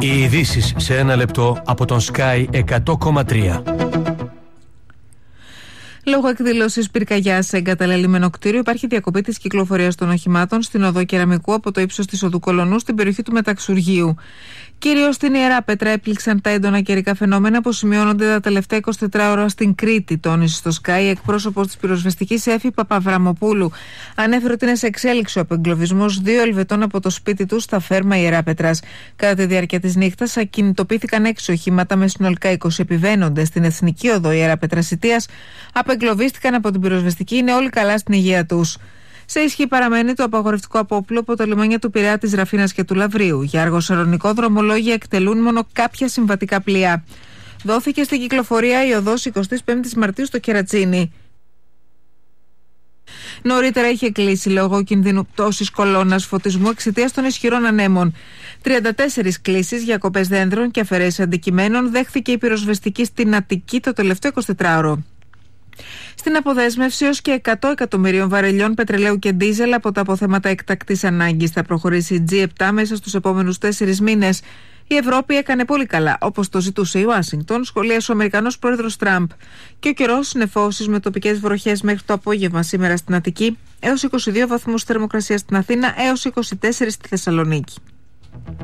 Οι ειδήσεις σε ένα λεπτό από τον Sky 100,3. Λόγω εκδήλωσης πυρκαγιάς σε εγκαταλελειμμένο κτίριο, υπάρχει διακοπή της κυκλοφορίας των οχημάτων στην οδό Κεραμικού από το ύψος της οδού Κολονού στην περιοχή του Μεταξουργείου. Κυρίως στην Ιεράπετρα έπληξαν τα έντονα καιρικά φαινόμενα που σημειώνονται τα τελευταία 24 ώρα στην Κρήτη, τόνισε στο Sky εκπρόσωπος της πυροσβεστικής Έφη Παπαβραμοπούλου. Ανέφερε ότι είναι σε εξέλιξη ο απεγκλωβισμός 2 Ελβετών από το σπίτι τους στα Φέρμα Ιεράπετρας. Κατά τη διάρκεια της νύχτας ακινητοποιήθηκαν 6 οχήματα με συνολικά 20 επιβαίνοντες στην Εθνική Οδό Ιεράπετρας Ιτίας. Απεγκλωβίστηκαν από την πυροσβεστική, είναι όλοι καλά στην υγεία τους. Σε ισχύ παραμένει το απαγορευτικό απόπλου από τα λιμάνια του Πειραιά, της Ραφίνας και του Λαβρίου. Για αργοσαρονικό δρομολόγια εκτελούν μόνο κάποια συμβατικά πλοία. Δόθηκε στην κυκλοφορία η οδός 25 Μαρτίου στο Κερατσίνι. Νωρίτερα είχε κλείσει λόγω κινδύνου πτώσης κολόνας φωτισμού εξαιτίας των ισχυρών ανέμων. 34 κλήσεις για κοπές δέντρων και αφαιρέσεις αντικειμένων δέχθηκε η πυροσβεστική στην Αττική το τελευταίο 24ωρο. Στην αποδέσμευση έως και 100 εκατομμυρίων βαρελιών πετρελαίου και ντίζελ από τα αποθέματα εκτακτής ανάγκης θα προχωρήσει η G7 μέσα στους επόμενους 4 μήνες. Η Ευρώπη έκανε πολύ καλά, όπως το ζητούσε η Ουάσιγκτον, σχολίασε ο Αμερικανός πρόεδρος Τραμπ. Και ο καιρός νεφώσεις με τοπικές βροχές μέχρι το απόγευμα σήμερα στην Αττική, έως 22 βαθμούς θερμοκρασία στην Αθήνα, έως 24 στη Θεσσαλονίκη.